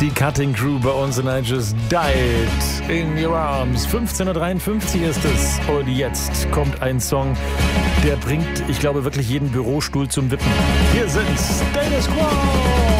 Die Cutting Crew bei uns in I Just Died in Your Arms. 15:53 Uhr ist es. Und jetzt kommt ein Song, der bringt, ich glaube, wirklich jeden Bürostuhl zum Wippen. Hier sind Status Quo.